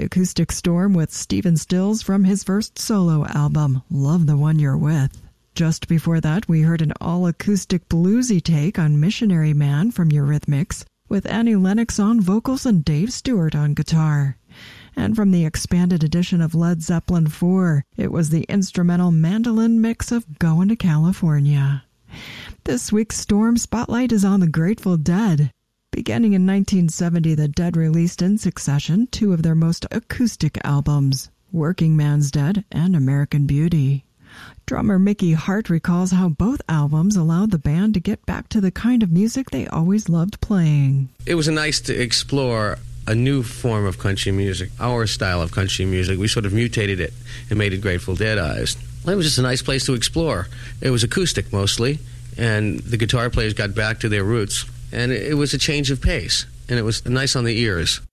the acoustic storm with Stephen Stills from his first solo album, Love the One You're With. Just before that, we heard an all-acoustic bluesy take on Missionary Man from Eurythmics, with Annie Lennox on vocals and Dave Stewart on guitar. And from the expanded edition of Led Zeppelin IV, it was the instrumental mandolin mix of Goin' to California. This week's Storm Spotlight is on the Grateful Dead. Beginning in 1970, the Dead released in succession two of their most acoustic albums, Working Man's Dead and American Beauty. Drummer Mickey Hart recalls how both albums allowed the band to get back to the kind of music they always loved playing. It was nice to explore a new form of country music, our style of country music. We sort of mutated it and made it Grateful Deadized. It was just a nice place to explore. It was acoustic mostly, and the guitar players got back to their roots. And it was a change of pace, and it was nice on the ears.